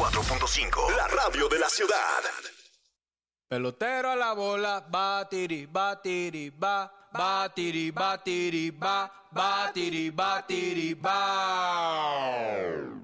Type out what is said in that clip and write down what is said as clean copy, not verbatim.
94.5, la radio de la ciudad. Pelotero a la bola, batiri, batiri, ba, batiri, batiri, ba, batiri, batiri, ba.